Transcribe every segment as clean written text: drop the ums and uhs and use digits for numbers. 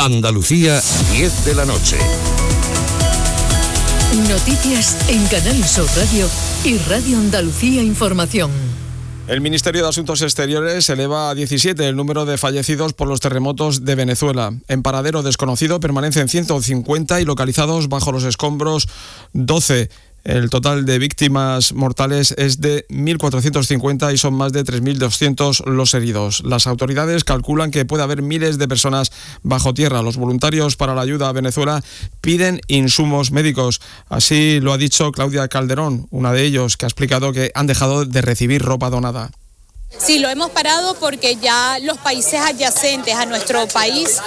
Andalucía, 10 de la noche. Noticias en Canal Sur Radio y Radio Andalucía Información. El Ministerio de Asuntos Exteriores eleva a 17 el número de fallecidos por los terremotos de Venezuela. En paradero desconocido permanecen 150 y localizados bajo los escombros 12. El total de víctimas mortales es de 1.450 y son más de 3.200 los heridos. Las autoridades calculan que puede haber miles de personas bajo tierra. Los voluntarios para la ayuda a Venezuela piden insumos médicos. Así lo ha dicho Claudia Calderón, una de ellos, que ha explicado que han dejado de recibir ropa donada. Sí, lo hemos parado porque ya los países adyacentes a nuestro país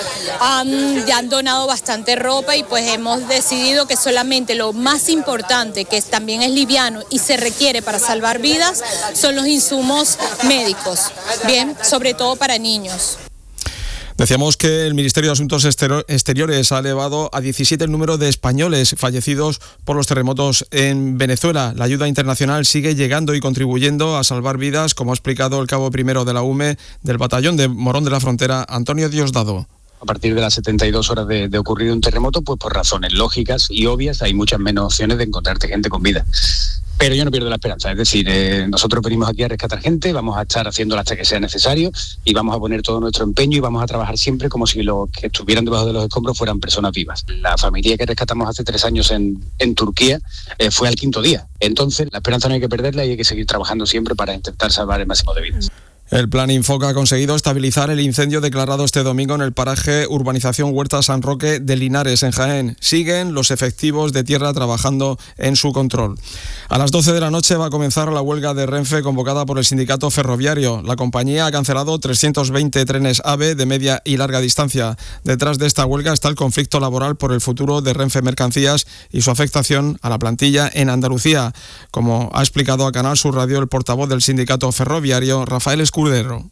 ya han donado bastante ropa y pues hemos decidido que solamente lo más importante, que también es liviano y se requiere para salvar vidas, son los insumos médicos, bien, sobre todo para niños. Decíamos que el Ministerio de Asuntos Exteriores ha elevado a 17 el número de españoles fallecidos por los terremotos en Venezuela. La ayuda internacional sigue llegando y contribuyendo a salvar vidas, como ha explicado el cabo primero de la UME del batallón de Morón de la Frontera, Antonio Diosdado. A partir de las 72 horas de ocurrir un terremoto, pues por razones lógicas y obvias hay muchas menos opciones de encontrarte gente con vida. Pero yo no pierdo la esperanza, es decir, nosotros venimos aquí a rescatar gente, vamos a estar haciéndolo hasta que sea necesario y vamos a poner todo nuestro empeño y vamos a trabajar siempre como si los que estuvieran debajo de los escombros fueran personas vivas. La familia que rescatamos hace 3 años en Turquía fue al 5.º día. Entonces, la esperanza no hay que perderla y hay que seguir trabajando siempre para intentar salvar el máximo de vidas. El Plan Infoca ha conseguido estabilizar el incendio declarado este domingo en el paraje Urbanización Huerta San Roque de Linares, en Jaén. Siguen los efectivos de tierra trabajando en su control. A las 12 de la noche va a comenzar la huelga de Renfe convocada por el sindicato ferroviario. La compañía ha cancelado 320 trenes AVE de media y larga distancia. Detrás de esta huelga está el conflicto laboral por el futuro de Renfe Mercancías y su afectación a la plantilla en Andalucía, como ha explicado a Canal Sur Radio el portavoz del sindicato ferroviario, Rafael Escudero.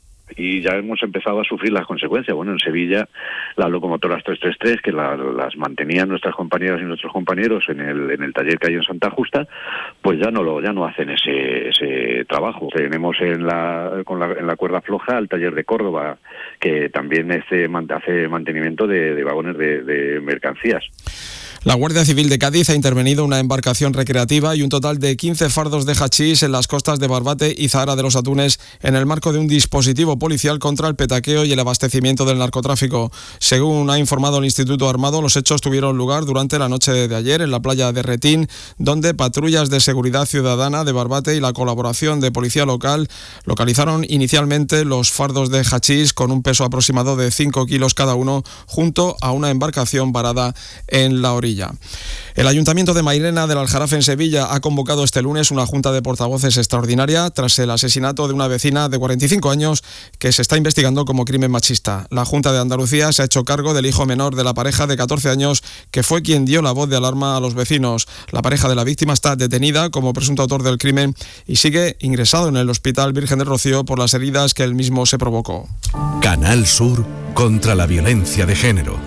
Y ya hemos empezado a sufrir las consecuencias. Bueno, en Sevilla las locomotoras 333 que las mantenían nuestras compañeras y nuestros compañeros en el taller que hay en Santa Justa, pues ya no hacen ese trabajo. Tenemos en la cuerda floja el taller de Córdoba, que también hace mantenimiento de vagones de mercancías. La Guardia Civil de Cádiz ha intervenido una embarcación recreativa y un total de 15 fardos de hachís en las costas de Barbate y Zahara de los Atunes en el marco de un dispositivo policial contra el petaqueo y el abastecimiento del narcotráfico. Según ha informado el Instituto Armado, los hechos tuvieron lugar durante la noche de ayer en la playa de Retín, donde patrullas de seguridad ciudadana de Barbate y la colaboración de policía local localizaron inicialmente los fardos de hachís con un peso aproximado de 5 kilos cada uno junto a una embarcación varada en la orilla. El Ayuntamiento de Mairena del Aljarafe en Sevilla ha convocado este lunes una junta de portavoces extraordinaria tras el asesinato de una vecina de 45 años que se está investigando como crimen machista. La Junta de Andalucía se ha hecho cargo del hijo menor de la pareja de 14 años que fue quien dio la voz de alarma a los vecinos. La pareja de la víctima está detenida como presunto autor del crimen y sigue ingresado en el Hospital Virgen del Rocío por las heridas que él mismo se provocó. Canal Sur contra la violencia de género.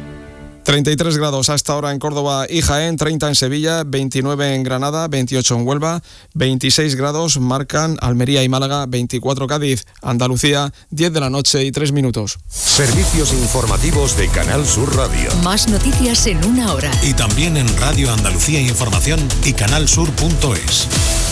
33 grados a esta hora en Córdoba y Jaén, 30 en Sevilla, 29 en Granada, 28 en Huelva, 26 grados marcan Almería y Málaga, 24 Cádiz, Andalucía, 10 de la noche y 3 minutos. Servicios informativos de Canal Sur Radio. Más noticias en una hora. Y también en Radio Andalucía Información y canalsur.es.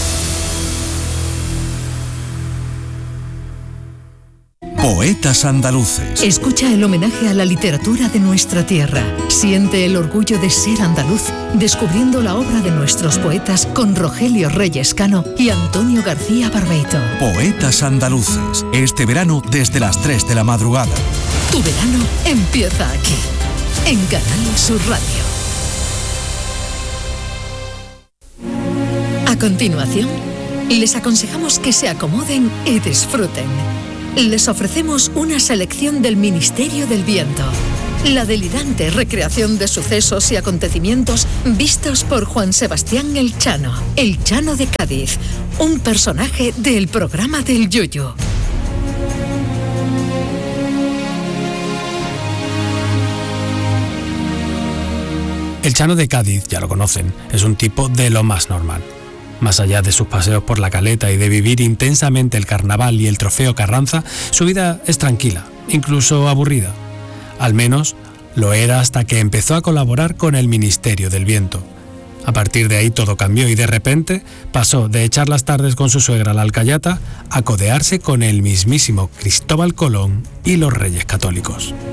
Poetas andaluces. Escucha el homenaje a la literatura de nuestra tierra. Siente el orgullo de ser andaluz, descubriendo la obra de nuestros poetas con Rogelio Reyes Cano y Antonio García Barbeito. Poetas andaluces. Este verano desde las 3 de la madrugada. Tu verano empieza aquí, en Canal Sur Radio. A continuación, les aconsejamos que se acomoden y disfruten. Les ofrecemos una selección del Ministerio del Viento. La delirante recreación de sucesos y acontecimientos vistos por Juan Sebastián el Chano de Cádiz, un personaje del programa del Yoyo. El Chano de Cádiz, ya lo conocen, es un tipo de lo más normal. Más allá de sus paseos por la Caleta y de vivir intensamente el carnaval y el trofeo Carranza, su vida es tranquila, incluso aburrida. Al menos Lo era hasta que empezó a colaborar con el Ministerio del Viento. A partir de ahí todo cambió y de repente pasó de echar las tardes con su suegra la alcayata a codearse con el mismísimo Cristóbal Colón y los Reyes Católicos.